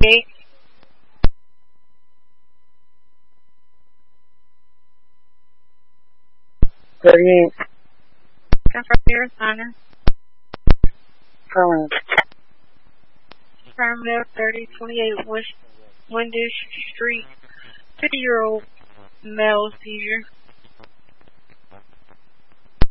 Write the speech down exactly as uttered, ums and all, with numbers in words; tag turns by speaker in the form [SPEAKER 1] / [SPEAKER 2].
[SPEAKER 1] twenty-eight.
[SPEAKER 2] thirty-eight.
[SPEAKER 1] Confirm your responder.
[SPEAKER 2] Affirmative.
[SPEAKER 1] Affirmative, thirty twenty-eight West Windish Street. fifty-year-old male seizure.